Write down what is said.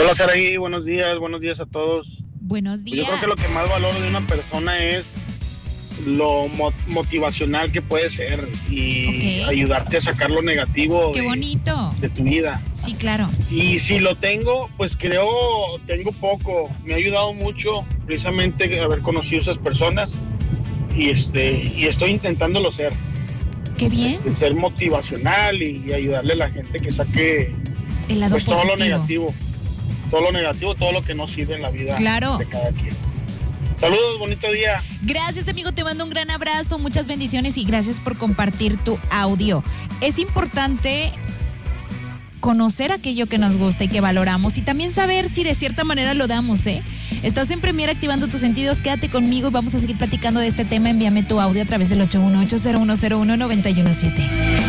Hola Saraí, buenos días a todos. Buenos Pues yo días. creo que lo que más valoro de una persona es lo motivacional que puede ser y Ok. ayudarte a sacar lo negativo Qué bonito. de tu vida. Sí, claro. Y si lo tengo, pues tengo poco. Me ha ayudado mucho precisamente haber conocido a esas personas y estoy intentándolo ser. Qué bien. Ser motivacional y ayudarle a la gente que saque El lado pues todo positivo. lo negativo, todo lo que no sirve en la vida Claro. de cada quien. Saludos, bonito día. Gracias, amigo, te mando un gran abrazo, muchas bendiciones y gracias por compartir tu audio. Es importante conocer aquello que nos gusta y que valoramos y también saber si de cierta manera lo damos, ¿eh? Estás en Premier activando tus sentidos, quédate conmigo y vamos a seguir platicando de este tema. Envíame tu audio a través del 818-0101-917.